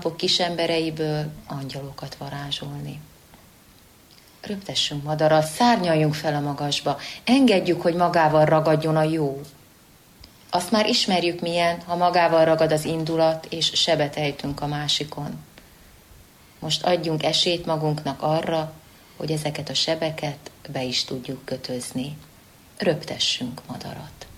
napok kisembereiből angyalokat varázsolni. Röptessünk madarat, szárnyaljunk fel a magasba, engedjük, hogy magával ragadjon a jó. Azt már ismerjük milyen, ha magával ragad az indulat, és sebet ejtünk a másikon. Most adjunk esélyt magunknak arra, hogy ezeket a sebeket be is tudjuk kötözni. Röptessünk madarat.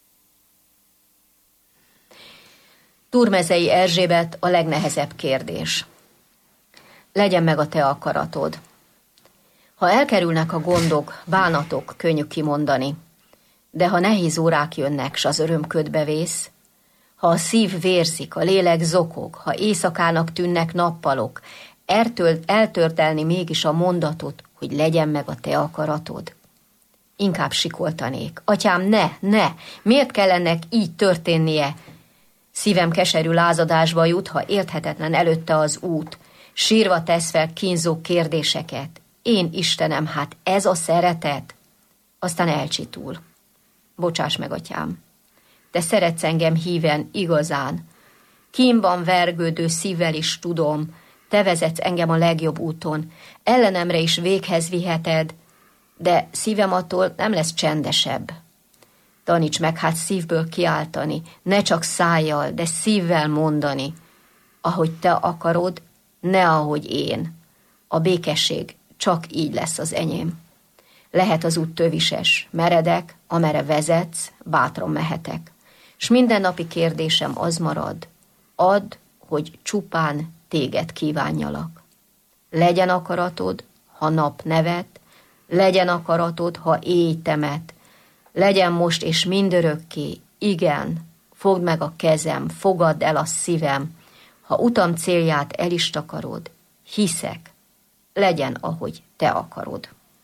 Turmezei Erzsébet, a legnehezebb kérdés. Legyen meg a te akaratod. Ha elkerülnek a gondok, bánatok, könnyű kimondani, de ha nehéz órák jönnek, s az öröm ködbe vész, ha a szív vérzik, a lélek zokog, ha éjszakának tűnnek nappalok, eltörtelni mégis a mondatot, hogy legyen meg a te akaratod. Inkább sikoltanék. Atyám, ne! Miért kell ennek így történnie? Szívem keserű lázadásba jut, ha érthetetlen előtte az út. Sírva tesz fel kínzó kérdéseket. Én Istenem, hát ez a szeretet? Aztán elcsitul. Bocsáss meg, atyám. Te szeretsz engem híven igazán. Kínban vergődő szívvel is tudom, te vezetsz engem a legjobb úton. Ellenemre is véghez viheted, de szívem attól nem lesz csendesebb. Taníts meg hát szívből kiáltani, ne csak szájjal, de szívvel mondani. Ahogy te akarod, ne ahogy én. A békesség csak így lesz az enyém. Lehet az út tövises, meredek, amerre vezetsz, bátran mehetek. S mindennapi kérdésem az marad, add, hogy csupán téged kívánjalak. Legyen akaratod, ha nap nevet, legyen akaratod, ha éj temet, legyen most és mindörökké, igen, fogd meg a kezem, fogadd el a szívem, ha utam célját el is takarod, hiszek, legyen, ahogy te akarod.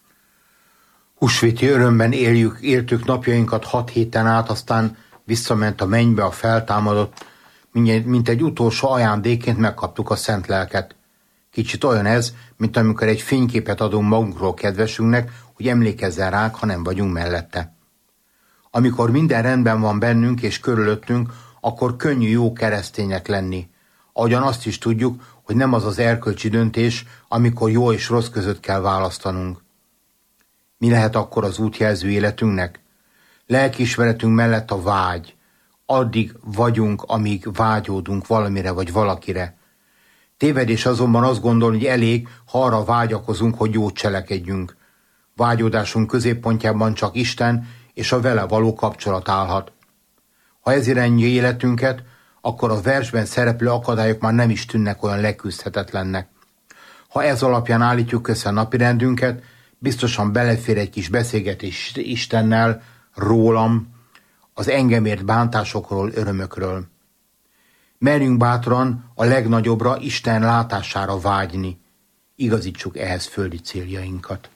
Húsvéti örömben éltük napjainkat 6 héten át, aztán visszament a mennybe a feltámadott, mint egy utolsó ajándékként megkaptuk a szent lelket. Kicsit olyan ez, mint amikor egy fényképet adunk magunkról kedvesünknek, hogy emlékezzen ránk, ha nem vagyunk mellette. Amikor minden rendben van bennünk és körülöttünk, akkor könnyű jó keresztények lenni. Ahogyan azt is tudjuk, hogy nem az az erkölcsi döntés, amikor jó és rossz között kell választanunk. Mi lehet akkor az útjelző életünknek? Lelkiismeretünk mellett a vágy. Addig vagyunk, amíg vágyódunk valamire vagy valakire. Tévedés azonban azt gondolni, hogy elég, ha arra vágyakozunk, hogy jót cselekedjünk. Vágyódásunk középpontjában csak Isten és a vele való kapcsolat állhat. Ha ez irányítja életünket, akkor a versben szereplő akadályok már nem is tűnnek olyan leküzdhetetlennek. Ha ez alapján állítjuk össze a napirendünket, biztosan belefér egy kis beszélgetés Istennel, rólam, az engemért bántásokról, örömökről. Merjünk bátran a legnagyobbra, Isten látására vágyni. Igazítsuk ehhez földi céljainkat.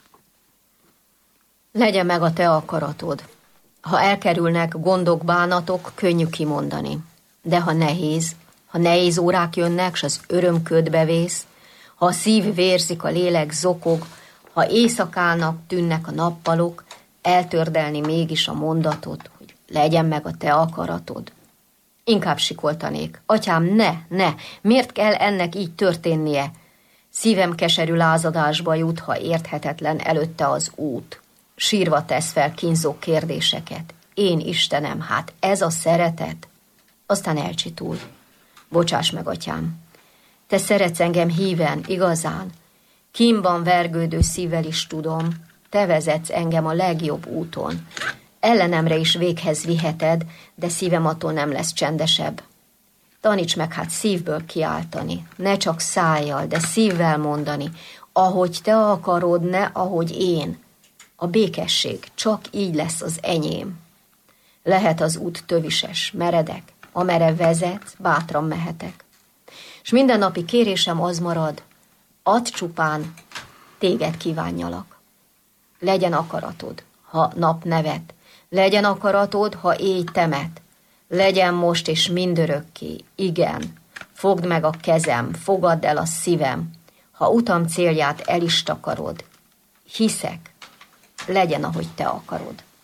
Legyen meg a te akaratod. Ha elkerülnek gondok, bánatok, könnyű kimondani. De ha nehéz órák jönnek, s az öröm ködbe vész, ha a szív vérzik, a lélek zokog, ha éjszakának tűnnek a nappalok, eltördelni mégis a mondatot, hogy legyen meg a te akaratod. Inkább sikoltanék. Atyám, ne! Miért kell ennek így történnie? Szívem keserű lázadásba jut, ha érthetetlen előtte az út. Sírva tesz fel kínzó kérdéseket. Én Istenem, hát ez a szeretet? Aztán elcsitul. Bocsáss meg, atyám. Te szeretsz engem híven, igazán. Kínban vergődő szívvel is tudom. Te vezetsz engem a legjobb úton. Ellenemre is véghez viheted, de szívem attól nem lesz csendesebb. Taníts meg hát szívből kiáltani, ne csak szájjal, de szívvel mondani, ahogy te akarod, ne ahogy én. A békesség csak így lesz az enyém. Lehet az út tövises, meredek, amerre vezetsz, bátran mehetek. S mindennapi kérésem az marad, add csupán, téged kívánjalak. Legyen akaratod, ha nap nevet, legyen akaratod, ha éj temet, legyen most és mindörökké, igen, fogd meg a kezem, fogadd el a szívem, ha utam célját el is takarod. Hiszek, legyen, ahogy te akarod.